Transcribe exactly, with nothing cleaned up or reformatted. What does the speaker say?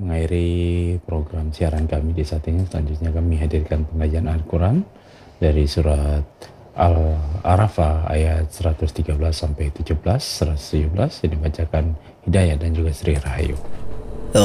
mengakhiri program siaran kami di saat ini. Selanjutnya kami hadirkan pengajian Al-Quran dari surat Al-Arafah ayat seratus tiga belas sampai tujuh belas, seratus tujuh belas yang dibacakan Hidayah dan juga Sri Rahayu.